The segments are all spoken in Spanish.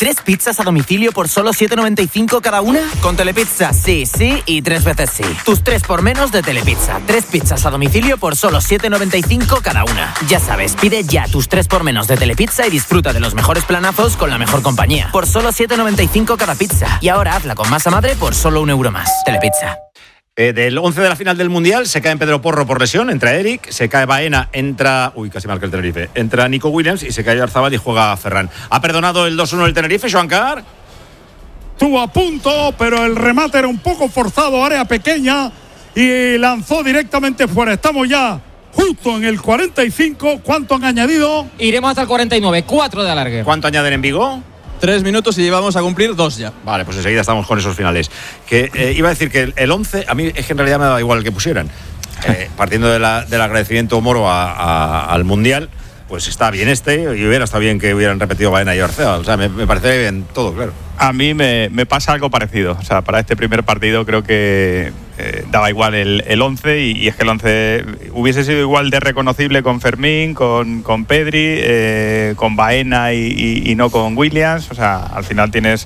¿3 pizzas a domicilio por solo 7,95 cada una? Con Telepizza, sí, sí y 3 veces sí. Tus 3 por menos de Telepizza. 3 pizzas a domicilio por solo 7,95 cada una. Ya sabes, pide ya tus 3 por menos de Telepizza y disfruta de los mejores planazos con la mejor compañía. Por solo 7,95 cada pizza. Y ahora hazla con masa madre por solo €1 más. Telepizza. Del 11 de la final del Mundial se cae Pedro Porro por lesión, entra Eric, se cae Baena, entra... Uy, casi marca el Tenerife. Entra Nico Williams y se cae Arzabal y juega Ferran. ¿Ha perdonado el 2-1 el Tenerife, Joan Carr? Estuvo a punto, pero el remate era un poco forzado, área pequeña, y lanzó directamente fuera. Estamos ya justo en el 45. ¿Cuánto han añadido? Iremos hasta el 49, 4 de alargue. ¿Cuánto añaden en Vigo? 3 minutos y llevamos a cumplir 2 ya. Vale, pues enseguida estamos con esos finales. Que iba a decir que el 11, a mí es que en realidad me da igual el que pusieran. Partiendo del agradecimiento Moro al Mundial, pues está bien y hubiera estado bien que hubieran repetido Baena y Orcea. O sea, me parece bien todo, claro. A mí me pasa algo parecido. O sea, para este primer partido creo que daba igual el 11 y es que el 11 hubiese sido igual de reconocible con Fermín, con Pedri, con Baena y no con Williams. O sea, al final tienes...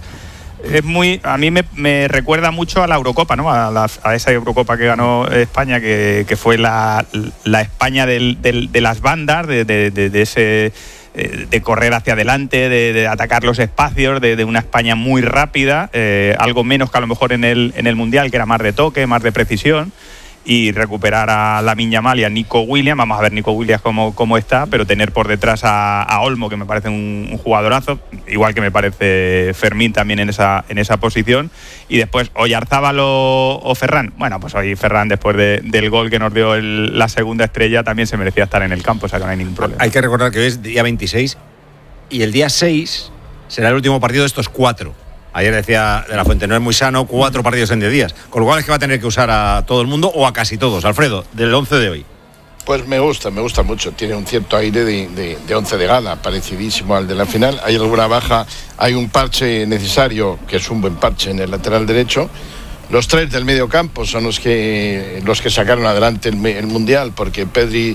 a mí me recuerda mucho a la Eurocopa, ¿no? A esa Eurocopa que ganó España, que fue la España de las bandas, de ese... de correr hacia adelante, de atacar los espacios, de una España muy rápida, algo menos que a lo mejor en el Mundial, que era más de toque, más de precisión, y recuperar a Lamine Yamal y a Nico Williams. Vamos a ver Nico Williams cómo está, pero tener por detrás a Olmo, que me parece un jugadorazo, igual que me parece Fermín también en esa posición, y después Oyarzábal o Ferran. Bueno, pues hoy Ferran, después del gol que nos dio la segunda estrella, también se merecía estar en el campo, o sea que no hay ningún problema. Hay que recordar que hoy es día 26 y el día 6 será el último partido de estos 4. Ayer decía De la Fuente, no es muy sano 4 partidos en 10 días. Con lo cual es que va a tener que usar a todo el mundo o a casi todos. Alfredo, del 11 de hoy. Pues me gusta mucho. Tiene un cierto aire de 11 de gala, parecidísimo al de la final. Hay alguna baja, hay un parche necesario, que es un buen parche en el lateral derecho. Los 3 del medio campo son los que sacaron adelante el Mundial, porque Pedri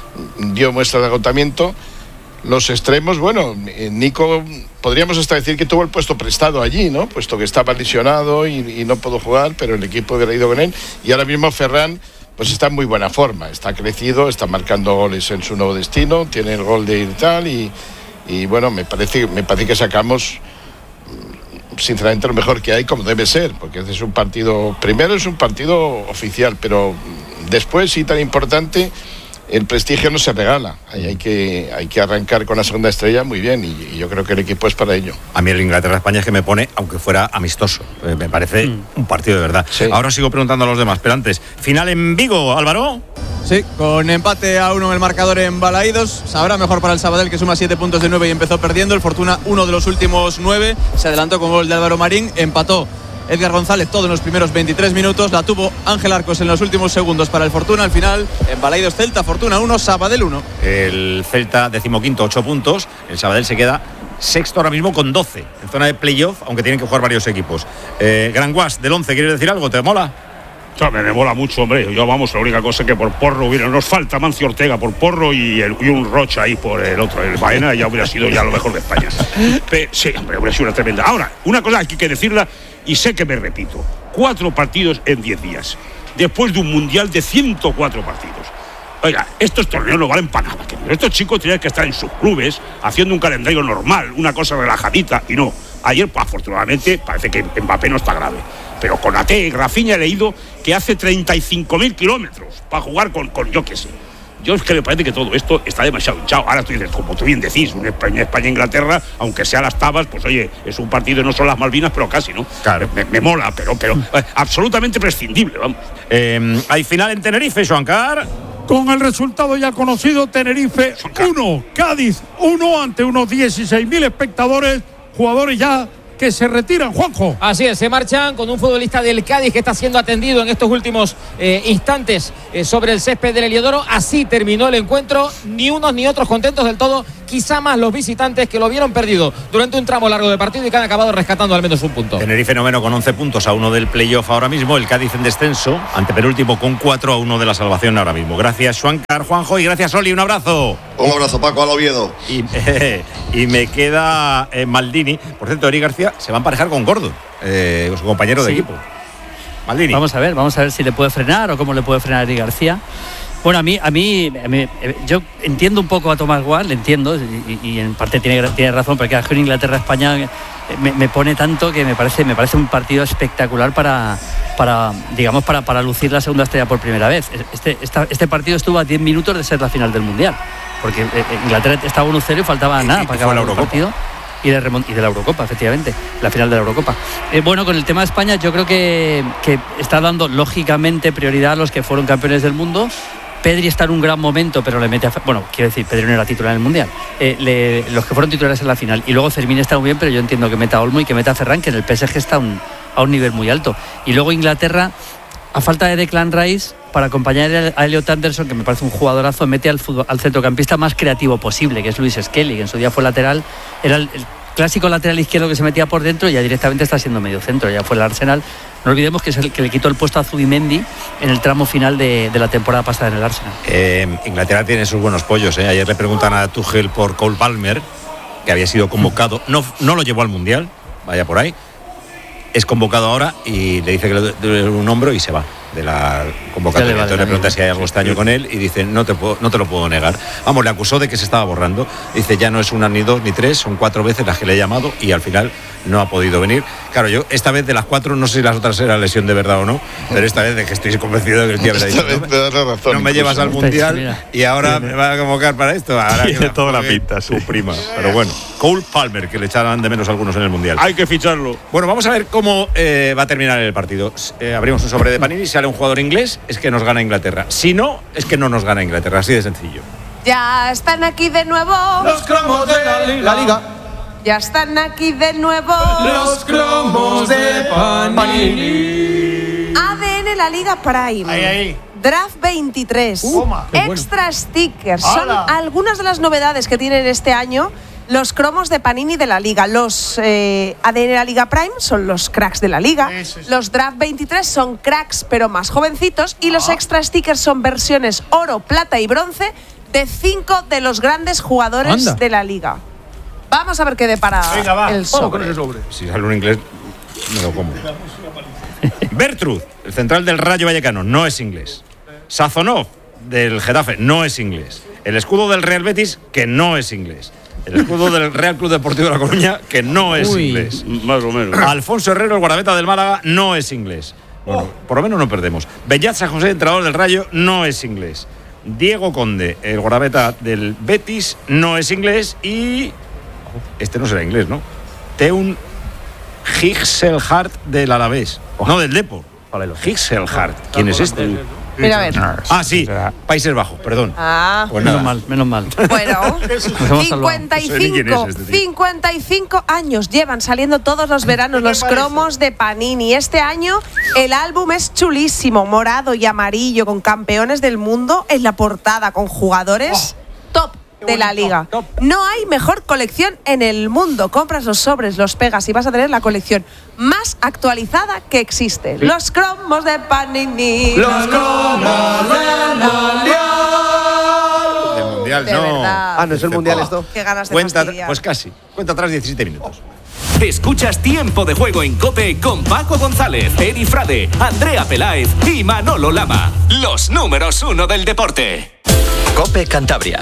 dio muestra de agotamiento. Los extremos, bueno, Nico, podríamos hasta decir que tuvo el puesto prestado allí, ¿no? Puesto que estaba lesionado y no pudo jugar, pero el equipo hubiera ido con él. Y ahora mismo Ferran, pues está en muy buena forma, está crecido, está marcando goles en su nuevo destino, tiene el gol de tal y bueno, me parece que sacamos sinceramente lo mejor que hay, como debe ser, porque este es un partido, primero es un partido oficial, pero después, sí, tan importante, el prestigio no se regala. Hay que arrancar con la segunda estrella muy bien y yo creo que el equipo es para ello. A mí el Inglaterra-España es que me pone, aunque fuera amistoso, me parece un partido de verdad. Sí. Ahora sigo preguntando a los demás, pero antes, final en Vigo, Álvaro. Sí, con empate a 1 en el marcador en Balaídos. Sabrá mejor para el Sabadell, que suma 7 puntos de 9 y empezó perdiendo. El Fortuna, uno de los últimos 9, se adelantó con gol de Álvaro Marín, empató Edgar González todo en los primeros 23 minutos, la tuvo Ángel Arcos en los últimos segundos para el Fortuna. Al final, en Balaídos Celta, Fortuna 1, Sabadell 1. El Celta 15º, 8 puntos. El Sabadell se queda sexto ahora mismo con 12, en zona de playoff, aunque tienen que jugar varios equipos. Gran Guas, del 11, ¿quieres decir algo? ¿Te mola? Me mola mucho, hombre. Yo, vamos, la única cosa que por Porro nos falta Mancio Ortega por Porro y un Rocha ahí por el otro, el Baena, ya hubiera sido ya lo mejor de España. Sí, hombre, hubiera sido una tremenda. Ahora, una cosa hay que decirla, y sé que me repito: 4 partidos en 10 días, después de un mundial de 104 partidos. Oiga, estos torneos no valen para nada, querido. Estos chicos tienen que estar en sus clubes haciendo un calendario normal, una cosa relajadita, y no. Ayer, pues, afortunadamente, parece que Mbappé no está grave, pero con AT, Rafinha, he leído que hace 35.000 kilómetros para jugar con yo qué sé. Yo es que me parece que todo esto está demasiado hinchado. Ahora tú dices, como tú bien decís, una España-Inglaterra, aunque sea las tabas, pues oye, es un partido, no son las Malvinas, pero casi, ¿no? Claro. Me mola, pero absolutamente prescindible, vamos. Hay final en Tenerife, Joan Carr. Con el resultado ya conocido, Tenerife 1, Cádiz 1, ante unos 16.000 espectadores, jugadores ya que se retiran, Juanjo. Así es, se marchan con un futbolista del Cádiz que está siendo atendido en estos últimos instantes sobre el césped del Heliodoro. Así terminó el encuentro, ni unos ni otros contentos del todo. quizá más los visitantes, que lo vieron perdido durante un tramo largo de partido y que han acabado rescatando al menos un punto. Tenerife noveno con 11 puntos a 1 del playoff ahora mismo. El Cádiz en descenso, antepenúltimo con 4 a 1 de la salvación ahora mismo. Gracias, Schwankar, Juanjo, y gracias, Oli. Un abrazo. Un abrazo, Paco, al Oviedo. Y me queda Maldini. Por cierto, Eric García se va a emparejar con Gordon, su compañero de equipo. Maldini. Vamos a ver si le puede frenar o cómo le puede frenar a Eric García. Bueno, a mí yo entiendo un poco a Tomás Gual, le entiendo, y en parte tiene razón, porque en Inglaterra-España me pone tanto que me parece un partido espectacular para lucir la segunda estrella por primera vez. Este partido estuvo a 10 minutos de ser la final del Mundial, porque Inglaterra estaba 1-0 y faltaba nada para acabar el partido. Y de la Eurocopa, efectivamente, la final de la Eurocopa. Bueno, con el tema de España, yo creo que está dando lógicamente prioridad a los que fueron campeones del mundo. Pedri está en un gran momento, pero le mete Pedri no era titular en el Mundial. Los que fueron titulares en la final. Y luego Fermín está muy bien, pero yo entiendo que meta a Olmo y que meta a Ferran, que en el PSG está a un nivel muy alto. Y luego Inglaterra, a falta de Declan Rice, para acompañar a Elliot Anderson, que me parece un jugadorazo, mete al centrocampista más creativo posible, que es Luis Skelly, que en su día fue lateral, era el clásico lateral izquierdo que se metía por dentro y ya directamente está siendo medio centro, ya fue el Arsenal. No olvidemos que es el que le quitó el puesto a Zubimendi en el tramo final de la temporada pasada en el Arsenal. Inglaterra tiene sus buenos pollos. Ayer le preguntan a Tuchel por Cole Palmer, que había sido convocado, no lo llevó al Mundial, vaya por ahí, es convocado ahora y le dice que le duele un hombro y se va de la convocatoria. Entonces le pregunta si hay algo extraño con él y dice, no te lo puedo negar. Vamos, le acusó de que se estaba borrando. Dice, ya no es una, ni dos, ni tres, son 4 veces las que le he llamado y al final no ha podido venir. Claro, yo esta vez de las 4, no sé si las otras era lesión de verdad o no, pero esta vez de que estoy convencido de que el tío me ha dicho, no me llevas al Mundial y ahora me va a convocar para esto. Ahora tiene toda la pinta, su prima. Pero bueno, Cole Palmer, que le echaban de menos algunos en el Mundial. Hay que ficharlo. Bueno, vamos a ver cómo va a terminar el partido. Abrimos un sobre de Panini, si sale un jugador inglés, es que nos gana Inglaterra. Si no, es que no nos gana Inglaterra, así de sencillo. Ya están aquí de nuevo los cromos de la Liga. Ya están aquí de nuevo los cromos de Panini. ADN La Liga Prime. Ahí. Draft 23. Extra stickers. Son algunas de las novedades que tienen este año los cromos de Panini de la Liga. Los ADN La Liga Prime son los cracks de la Liga. Los Draft 23 son cracks pero más jovencitos. Y los extra stickers son versiones oro, plata y bronce de 5 de los grandes jugadores de la Liga. Vamos a ver qué depara el sobre. Si sale un inglés, me lo como. Bertrud, el central del Rayo Vallecano, no es inglés. Sazonov, del Getafe, no es inglés. El escudo del Real Betis, que no es inglés. El escudo del Real Club Deportivo de La Coruña, que no es inglés. Más o menos. Alfonso Herrero, el guardameta del Málaga, no es inglés. Bueno, por lo menos no perdemos. Bellat San José, entrenador del Rayo, no es inglés. Diego Conde, el guardameta del Betis, no es inglés. Y este no será inglés, ¿no? Teun Gixelhart del Alavés. No, del Depor. Gixelhart. ¿Quién es este? Mira, a ver. Sí, Países Bajos, perdón. Pues menos mal. Bueno, 55 años llevan saliendo todos los veranos los cromos de Panini. Este año el álbum es chulísimo, morado y amarillo, con campeones del mundo en la portada, con jugadores top de la Liga. No hay mejor colección en el mundo. Compras los sobres, los pegas y vas a tener la colección más actualizada que existe. Los cromos de Panini. Los cromos del Mundial. De no. verdad. ¿No es el Mundial esto? Qué ganas de Cuenta, fastidiar. pues casi. Cuenta atrás 17 minutos. Escuchas Tiempo de Juego en COPE con Paco González, Eri Frade, Andrea Peláez y Manolo Lama. Los números 1 del deporte. COPE Cantabria.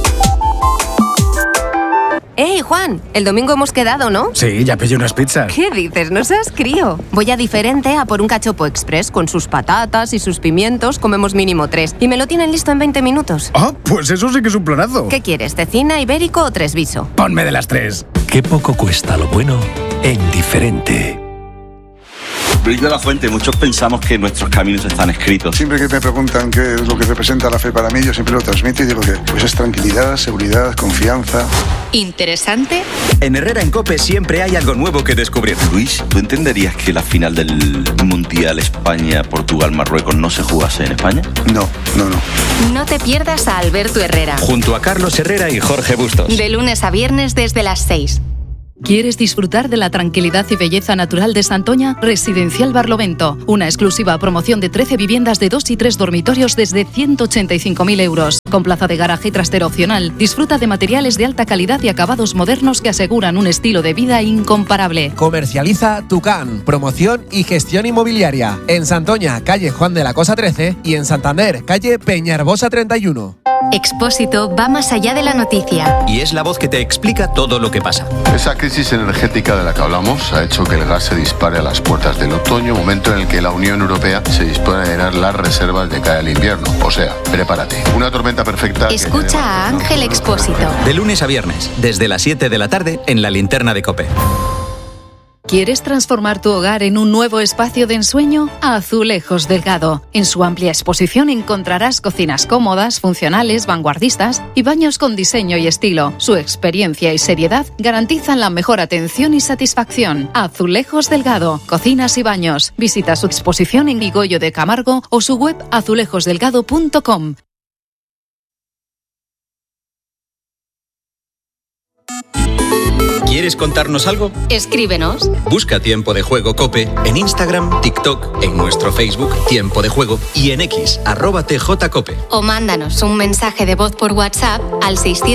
¡Hey, Juan! El domingo hemos quedado, ¿no? Sí, ya pillé unas pizzas. ¿Qué dices? No seas crío. Voy a Diferente a por un cachopo express con sus patatas y sus pimientos. Comemos mínimo 3. Y me lo tienen listo en 20 minutos. Ah, pues eso sí que es un planazo. ¿Qué quieres? ¿Cecina, ibérico o tresviso? Ponme de las 3. Qué poco cuesta lo bueno en Diferente. Luis de la Fuente, muchos pensamos que nuestros caminos están escritos. Siempre que me preguntan qué es lo que representa la fe para mí, yo siempre lo transmito y digo que pues es tranquilidad, seguridad, confianza. ¿Interesante? En Herrera en COPE siempre hay algo nuevo que descubrir. Luis, ¿tú entenderías que la final del Mundial España-Portugal-Marruecos no se jugase en España? No. No te pierdas a Alberto Herrera. Junto a Carlos Herrera y Jorge Bustos. De lunes a viernes desde las 6. ¿Quieres disfrutar de la tranquilidad y belleza natural de Santoña? Residencial Barlovento. Una exclusiva promoción de 13 viviendas de 2 y 3 dormitorios desde 185.000 euros. Con plaza de garaje y trastero opcional. Disfruta de materiales de alta calidad y acabados modernos que aseguran un estilo de vida incomparable. Comercializa Tucán. Promoción y gestión inmobiliaria. En Santoña, calle Juan de la Cosa 13 y en Santander, calle Peñarbosa 31. Expósito va más allá de la noticia. Y es la voz que te explica todo lo que pasa. Esa crisis energética de la que hablamos ha hecho que el gas se dispare a las puertas del otoño, momento en el que la Unión Europea se dispone a llenar las reservas de cara al invierno. O sea, prepárate. Una tormenta perfecta. Escucha a Ángel Expósito. De lunes a viernes, desde las 7 de la tarde, en la linterna de COPE. ¿Quieres transformar tu hogar en un nuevo espacio de ensueño? Azulejos Delgado. En su amplia exposición encontrarás cocinas cómodas, funcionales, vanguardistas y baños con diseño y estilo. Su experiencia y seriedad garantizan la mejor atención y satisfacción. Azulejos Delgado. Cocinas y baños. Visita su exposición en Goyo de Camargo o su web azulejosdelgado.com. ¿Quieres contarnos algo? Escríbenos. Busca Tiempo de Juego COPE en Instagram, TikTok, en nuestro Facebook Tiempo de Juego y en X, @TJCOPE. O mándanos un mensaje de voz por WhatsApp al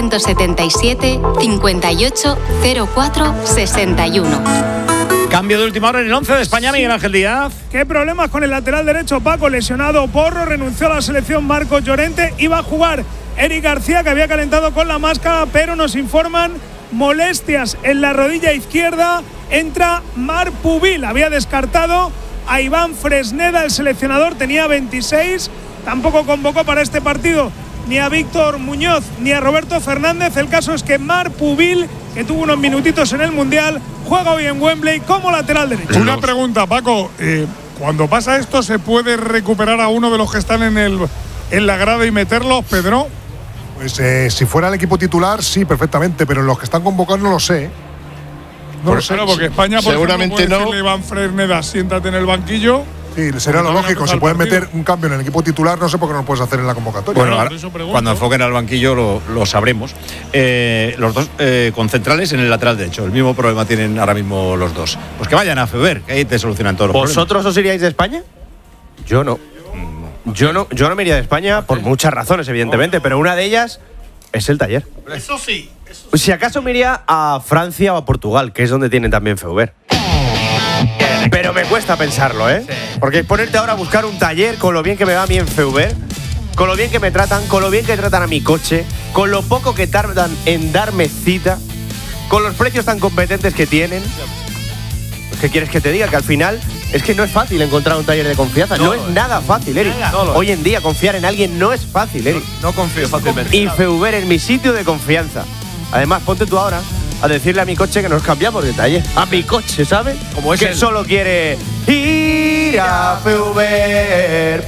677 58 04 61. Cambio de última hora en el 11 de España, Miguel Ángel Díaz. ¿Qué problemas con el lateral derecho? Paco, lesionado Porro, renunció a la selección Marcos Llorente, iba a jugar Eric García, que había calentado con la máscara, pero nos informan molestias en la rodilla izquierda. Entra Marc Pubil, había descartado a Iván Fresneda, el seleccionador, tenía 26, tampoco convocó para este partido ni a Víctor Muñoz ni a Roberto Fernández. El caso es que Marc Pubil, que tuvo unos minutitos en el Mundial, juega hoy en Wembley como lateral derecho. Una pregunta, Paco, cuando pasa esto, ¿se puede recuperar a uno de los que están en la grada y meterlos, Pedro? Pues si fuera el equipo titular, sí, perfectamente, pero los que están convocados no lo sé. No lo sé, porque España, por seguramente ejemplo, puede no. decirle a Iván Fresneda, siéntate en el banquillo. Sí, sería lo lógico. Si pueden meter un cambio en el equipo titular, no sé por qué no lo puedes hacer en la convocatoria. Bueno, ahora, cuando enfoquen al banquillo lo sabremos. Los dos con centrales en el lateral derecho. El mismo problema tienen ahora mismo los dos. Pues que vayan a Feber, que ahí te solucionan todos los problemas. ¿Vosotros os iríais de España? Yo no. Yo no me iría de España por muchas razones, evidentemente, pero una de ellas es el taller. Eso sí. Si acaso me iría a Francia o a Portugal, que es donde tienen también Feuber. Pero me cuesta pensarlo, ¿eh? Porque ponerte ahora a buscar un taller con lo bien que me va a mí en Feuber, con lo bien que me tratan, con lo bien que tratan a mi coche, con lo poco que tardan en darme cita, con los precios tan competentes que tienen. ¿Qué quieres que te diga? Que al final es que no es fácil encontrar un taller de confianza. No es nada fácil, Eric. Hoy en día confiar en alguien no es fácil, Eric. No confío fácilmente. Y Feuber es mi sitio de confianza. Además, ponte tú ahora a decirle a mi coche que nos cambiamos de taller. A mi coche, ¿sabes? Como es que solo quiere ir a Feuber.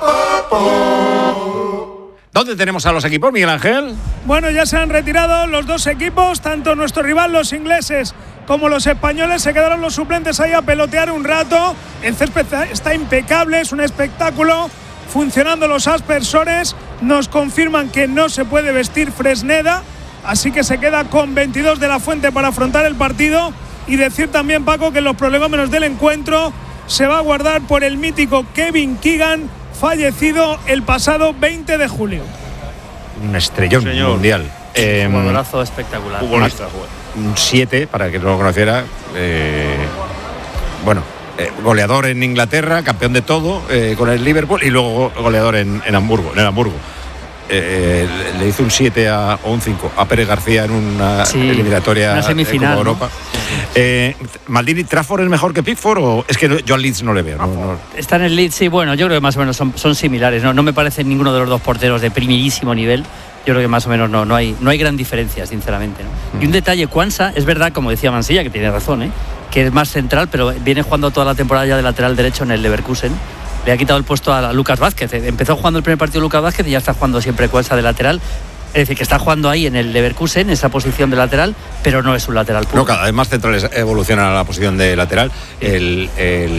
¿Dónde tenemos a los equipos, Miguel Ángel? Bueno, ya se han retirado los dos equipos, tanto nuestro rival, los ingleses, como los españoles. Se quedaron los suplentes ahí a pelotear un rato. El césped está impecable, es un espectáculo. Funcionando los aspersores, nos confirman que no se puede vestir Fresneda, así que se queda con 22 de la Fuente para afrontar el partido. Y decir también, Paco, que los prolegómenos del encuentro se va a guardar por el mítico Kevin Keegan, fallecido el pasado 20 de julio. Un estrellón mundial. Un jugadorazo espectacular. Futbolista. Un 7, para que no lo conociera. Goleador en Inglaterra, campeón de todo con el Liverpool y luego goleador en el Hamburgo. Le hizo un 7 o un 5 a Pérez García en una eliminatoria una semifinal, de Copa Europa. Maldini, ¿Trafford es mejor que Pickford o es que yo al Leeds no le veo? No. Está en el Leeds, sí, bueno, yo creo que más o menos son similares. No me parece ninguno de los dos porteros de primerísimo nivel. Yo creo que más o menos no hay gran diferencia, sinceramente, ¿no? Y un detalle, Quansah, es verdad, como decía Mansilla, que tiene razón, que es más central, pero viene jugando toda la temporada ya de lateral derecho en el Leverkusen. Le ha quitado el puesto a Lucas Vázquez. Empezó jugando el primer partido Lucas Vázquez y ya está jugando siempre Cuelsa de lateral. Es decir, que está jugando ahí en el Leverkusen, en esa posición de lateral, pero no es un lateral puro. No, cada vez más centrales evolucionan a la posición de lateral. El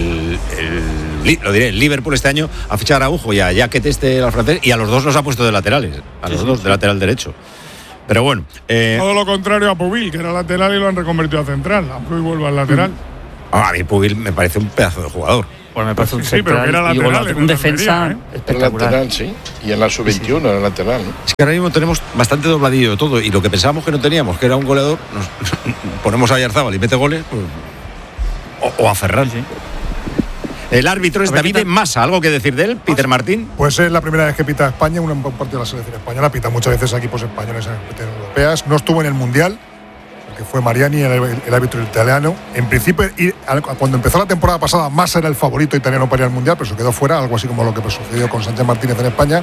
Liverpool este año ha fichado a Araujo y a Jaquet, el francés, y a los dos los ha puesto de laterales, a los dos de lateral derecho. Pero bueno. Todo lo contrario a Pubil, que era lateral y lo han reconvertido a central. A Pubil vuelve al lateral. A mí Pubil me parece un pedazo de jugador. Pues me parece un sí, pero que era lateral, un defensa espectacular. Lateral, sí. Y en la sub-21 era lateral, ¿no? Es que ahora mismo tenemos bastante dobladillo de todo, y lo que pensábamos que no teníamos, que era un goleador, nos ponemos a Oyarzábal y mete goles, pues, o a Ferran. Sí. El árbitro es David Massa. ¿Algo que decir de él, Peter Martín? Pues es la primera vez que pita a España, un partido de la selección española. Pita muchas veces a equipos españoles en competiciones europeas. No estuvo en el Mundial, que fue Mariani, el árbitro italiano. En principio, cuando empezó la temporada pasada, Massa era el favorito italiano para ir al Mundial, pero se quedó fuera, algo así como lo que sucedió con Sánchez Martínez en España.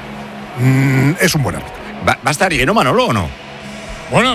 Es un buen árbitro. ¿Va a estar lleno, Manolo, o no? Bueno,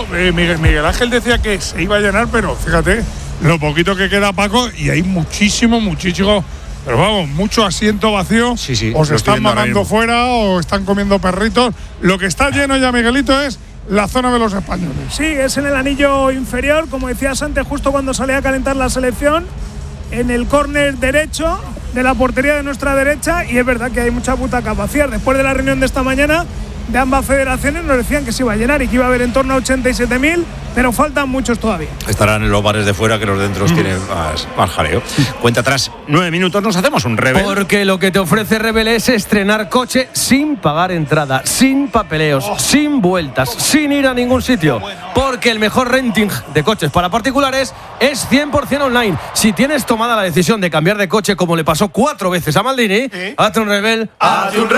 Miguel Ángel decía que se iba a llenar, pero fíjate, lo poquito que queda, Paco, y hay muchísimo, pero vamos, mucho asiento vacío. Sí, o se están mamando fuera o están comiendo perritos. Lo que está lleno ya, Miguelito, es la zona de los españoles. Sí, es en el anillo inferior, como decías antes, justo cuando salía a calentar la selección, en el córner derecho de la portería de nuestra derecha, y es verdad que hay mucha butaca vacía. Después de la reunión de esta mañana de ambas federaciones nos decían que se iba a llenar y que iba a haber en torno a 87.000, pero faltan muchos todavía. Estarán en los bares de fuera, que los dentros tienen más jaleo. Cuenta atrás 9 minutos, nos hacemos un Rebel. Porque lo que te ofrece Rebel es estrenar coche sin pagar entrada, sin papeleos, sin vueltas, sin ir a ningún sitio. Porque el mejor renting de coches para particulares es 100% online. Si tienes tomada la decisión de cambiar de coche, como le pasó 4 veces a Maldini, hazte un Rebel. ¡Hazte un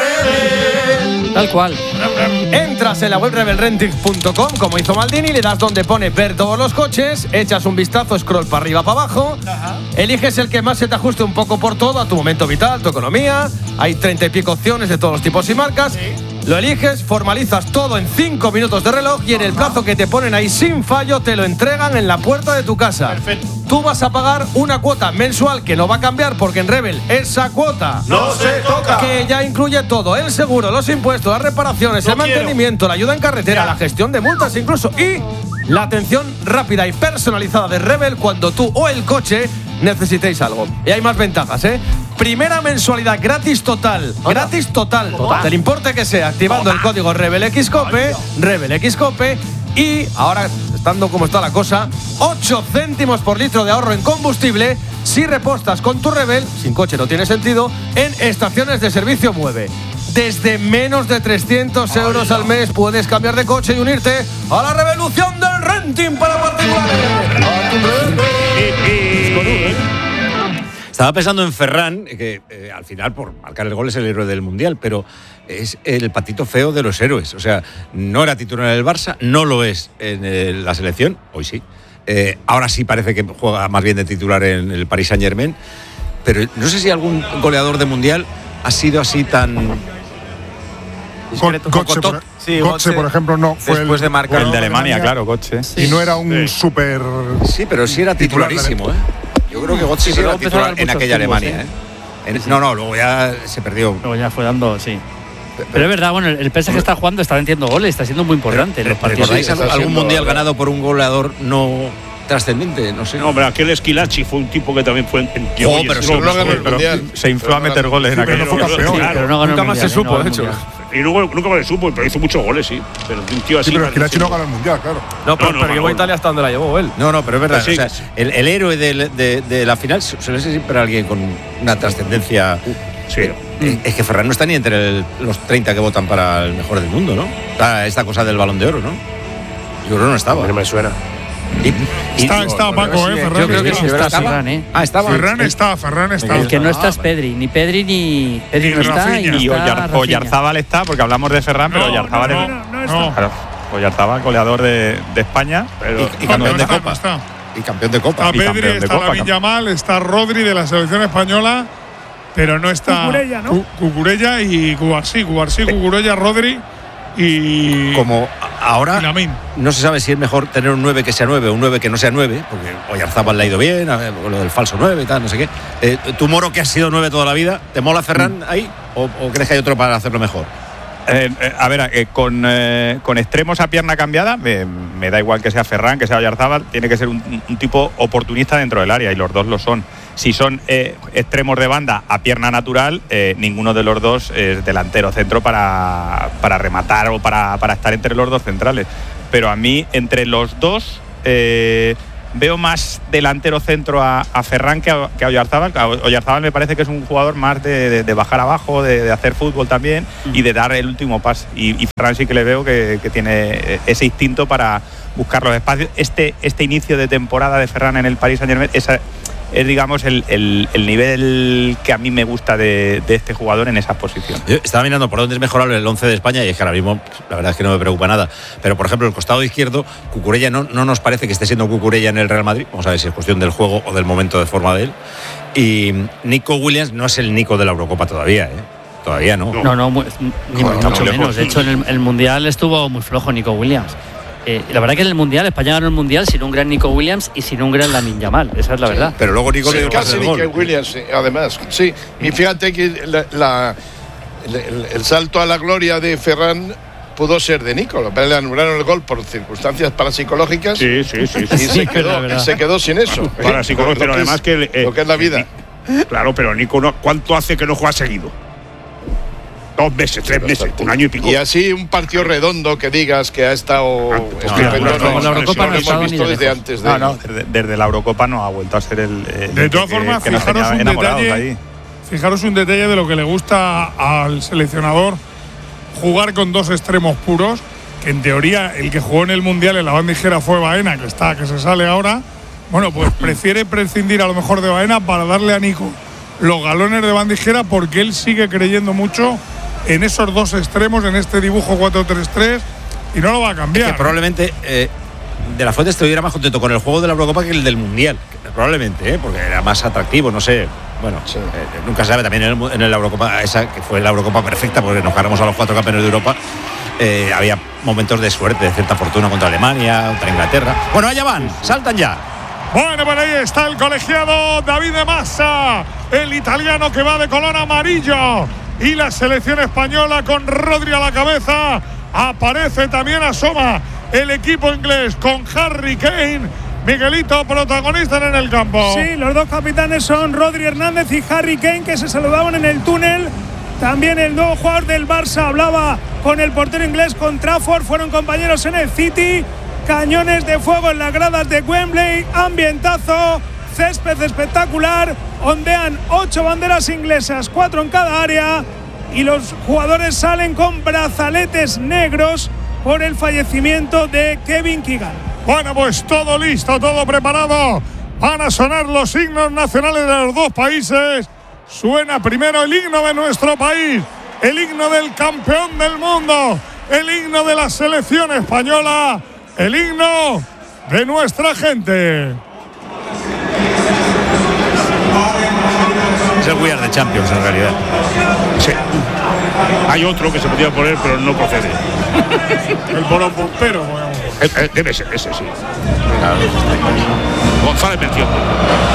Rebel! Tal cual. Entras en la web rebelrenting.com, como hizo Maldini, le das donde pone ver todos los coches, echas un vistazo, scroll para arriba, para abajo, eliges el que más se te ajuste un poco por todo, a tu momento vital, tu economía. Hay 30 y pico opciones de todos los tipos y marcas. Lo eliges, formalizas todo en 5 minutos de reloj y en el plazo que te ponen ahí sin fallo te lo entregan en la puerta de tu casa. Perfecto. Tú vas a pagar una cuota mensual que no va a cambiar, porque en Rebel esa cuota no se toca, que ya incluye todo: el seguro, los impuestos, las reparaciones, el mantenimiento, la ayuda en carretera, la gestión de multas incluso, y la atención rápida y personalizada de Rebel cuando tú o el coche necesitéis algo. Y hay más ventajas, ¿eh? Primera mensualidad gratis total. Gratis total. Del importe que sea, activando el código RebelXCOPE, RebelXCOPE. Y ahora, estando como está la cosa, 8 céntimos por litro de ahorro en combustible si repostas con tu Rebel, sin coche no tiene sentido, en estaciones de servicio Mueve. Desde menos de 300 euros al mes puedes cambiar de coche y unirte a la revolución del renting para particulares. Estaba pensando en Ferran, que al final, por marcar el gol, es el héroe del Mundial, pero es el patito feo de los héroes. O sea, no era titular en el Barça, no lo es en la selección, hoy sí. Ahora sí parece que juega más bien de titular en el Paris Saint-Germain, pero no sé si algún goleador de Mundial ha sido así tan... Götze, por ejemplo, no fue después de marcar el de Alemania, claro, Götze. Y no era un súper... Sí, pero sí era titularísimo, ¿eh? Yo creo que Götze sí era titular en aquella Alemania, ¿eh? No, luego ya se perdió. Luego ya fue dando, sí. Pero es verdad, bueno, el PSG está jugando, está metiendo goles, está siendo muy importante en los partidos. ¿Recordáis algún mundial ganado por un goleador no trascendente? No sé. No, pero aquel Esquilachi fue un tipo que también fue se infló a meter goles en aquel. Pero nunca más se supo, de hecho. Y luego nunca más se supo, pero hizo muchos goles, sí. Pero un tío así. Sí, pero Esquilachi no ganó el mundial, claro. No, pero llevó a Italia hasta donde la llevó él. No, pero es verdad. O sea, el héroe de la final suele ser siempre alguien con una trascendencia. Sí. Es que Ferran no está ni entre los 30 que votan para el mejor del mundo, ¿no? Esta cosa del Balón de Oro, ¿no? Yo creo que no estaba. No me suena. Está Paco, Ferran. Yo creo que sí está Ferran, estaba. Ferran está. El que no está es Pedri. Ni Pedri no está. Y Oyarzábal está, porque hablamos de Ferran, pero Oyarzábal no. Claro, Oyarzábal, goleador de España. Y campeón de Copa. Y campeón de Copa. Está Pedri, está Lamine Yamal, está Rodri de la selección española, pero no está Cucurella, ¿no? Cucurella y Cubarsí, Cucurella, Rodri y... Como Ahora no se sabe si es mejor tener un 9 que sea 9 o un 9 que no sea 9, porque Oyarzábal le ha ido bien, lo del falso 9 y tal, no sé qué. ¿Tu Moro, que ha sido 9 toda la vida, te mola Ferran ahí o crees que hay otro para hacerlo mejor? A ver, con extremos a pierna cambiada, me da igual que sea Ferran, que sea Oyarzábal, tiene que ser un tipo oportunista dentro del área, y los dos lo son. Si son extremos de banda a pierna natural, ninguno de los dos es delantero centro para rematar o para estar entre los dos centrales. Pero a mí, entre los dos, veo más delantero centro a Ferran que a Oyarzábal. Oyarzábal me parece que es un jugador más de bajar abajo, de hacer fútbol también y de dar el último pase. Y Ferran sí que le veo que tiene ese instinto para buscar los espacios. Este inicio de temporada de Ferran en el Paris Saint-Germain es, digamos, el nivel que a mí me gusta de este jugador en esa posición. Yo estaba mirando por dónde es mejorable el 11 de España y es que ahora mismo la verdad es que no me preocupa nada. Pero, por ejemplo, el costado izquierdo, Cucurella no nos parece que esté siendo Cucurella en el Real Madrid. Vamos a ver si es cuestión del juego o del momento de forma de él. Y Nico Williams no es el Nico de la Eurocopa todavía, ¿eh? Todavía no. No, ni mucho menos. De hecho, en el Mundial estuvo muy flojo Nico Williams. La verdad que en el Mundial, España ganó el Mundial sin un gran Nico Williams y sin un gran Lamine Yamal, esa es la verdad. Pero luego Nico le casi Nico Williams, además. Sí, y fíjate que el salto a la gloria de Ferran pudo ser de Nico, pero le anularon el gol por circunstancias parapsicológicas. Sí. Y se quedó sin eso. Parapsicológico, pero además que lo que es la vida. Claro, pero Nico, ¿cuánto hace que no juega seguido? 2 meses, 3 meses, un año y pico. Y así un partido redondo que digas que ha estado estupendo. La Eurocopa no hemos visto desde antes de desde la Eurocopa no ha vuelto a ser el de todas formas, fijaros un detalle de lo que le gusta al seleccionador, jugar con 2 extremos puros, que en teoría el que jugó en el Mundial en la banda izquierda fue Baena, que se sale ahora. Bueno, pues prefiere prescindir a lo mejor de Baena para darle a Nico los galones de banda izquierda, porque él sigue creyendo mucho en esos 2 extremos, en este dibujo 4-3-3, y no lo va a cambiar. Es que probablemente De la Fuente estuviera más contento con el juego de la Eurocopa que el del Mundial, probablemente, porque era más atractivo, no sé. Bueno, sí. Nunca se sabe. También en la Eurocopa, esa que fue la Eurocopa perfecta, porque nos cargamos a los 4 campeones de Europa, había momentos de suerte, de cierta fortuna contra Alemania, contra Inglaterra. Bueno, allá van, saltan ya. Bueno, por ahí está el colegiado David de Massa, el italiano que va de color amarillo. Y la selección española con Rodri a la cabeza. Aparece también, asoma el equipo inglés con Harry Kane. Miguelito, protagonista en el campo. Sí, los 2 capitanes son Rodri Hernández y Harry Kane, que se saludaban en el túnel. También el nuevo jugador del Barça hablaba con el portero inglés, con Trafford. Fueron compañeros en el City. Cañones de fuego en las gradas de Wembley. Ambientazo, césped espectacular. Ondean 8 banderas inglesas, 4 en cada área. Y los jugadores salen con brazaletes negros por el fallecimiento de Kevin Keegan. Bueno, pues todo listo, todo preparado. Van a sonar los himnos nacionales de los 2 países. Suena primero el himno de nuestro país, el himno del campeón del mundo, el himno de la selección española, el himno de nuestra gente. Es el We Are the Champions, en realidad. Sí. Hay otro que se podía poner, pero no procede. El Bono Pompero. Debe ser ese, sí. González mencionó.